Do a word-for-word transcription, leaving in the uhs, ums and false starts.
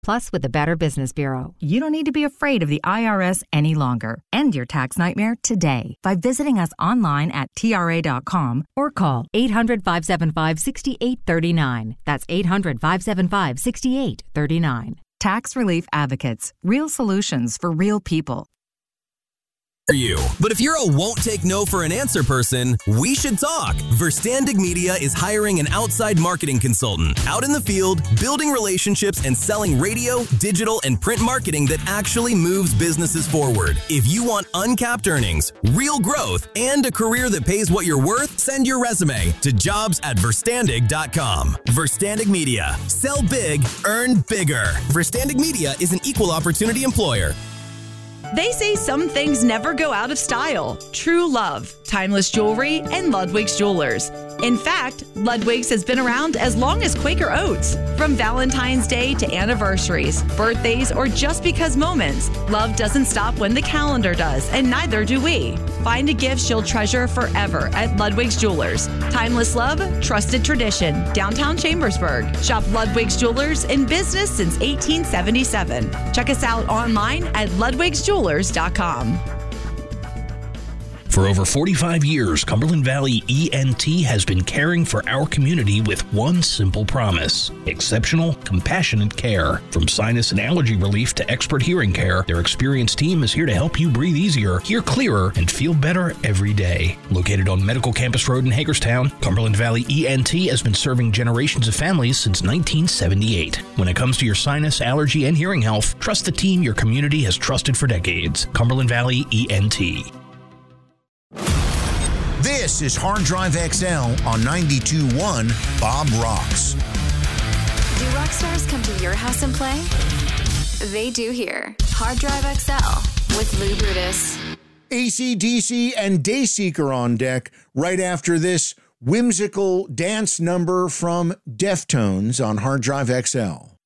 Plus, with the Better Business Bureau, you don't need to be afraid of the I R S any longer. End your tax nightmare today by visiting us online at T R A dot com or call eight hundred, five seven five, six eight three nine. That's eight hundred, five seven five, six eight three nine. Tax Relief Advocates. Real solutions for real people. You. But if you're a won't take no for an answer person, we should talk. Verstandig Media is hiring an outside marketing consultant out in the field, building relationships and selling radio, digital, and print marketing that actually moves businesses forward. If you want uncapped earnings, real growth, and a career that pays what you're worth, send your resume to jobs at verstandig dot com. Verstandig Media. Sell big, earn bigger. Verstandig Media is an equal opportunity employer. They say some things never go out of style. True love, timeless jewelry, and Ludwig's Jewelers. In fact, Ludwig's has been around as long as Quaker Oats. From Valentine's Day to anniversaries, birthdays, or just because moments, love doesn't stop when the calendar does, and neither do we. Find a gift she'll treasure forever at Ludwig's Jewelers. Timeless love, trusted tradition, downtown Chambersburg. Shop Ludwig's Jewelers in business since eighteen seventy-seven. Check us out online at ludwigs jewelers dot com. For over forty-five years, Cumberland Valley E N T has been caring for our community with one simple promise: exceptional, compassionate care. From sinus and allergy relief to expert hearing care, their experienced team is here to help you breathe easier, hear clearer, and feel better every day. Located on Medical Campus Road in Hagerstown, Cumberland Valley E N T has been serving generations of families since nineteen seventy-eight. When it comes to your sinus, allergy, and hearing health, trust the team your community has trusted for decades. Cumberland Valley E N T. This is Hard Drive X L on ninety-two point one Bob Rocks. Do rock stars come to your house and play? They do here. Hard Drive X L with Lou Brutus. A C D C and Dayseeker on deck right after this whimsical dance number from Deftones on Hard Drive X L.